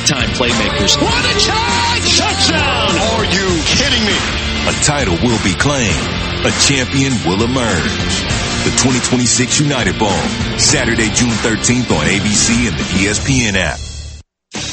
big-time playmakers. What a charge! Touchdown! Are you kidding me? A title will be claimed. A champion will emerge. The 2026 United Bowl, Saturday, June 13th on ABC and the ESPN app.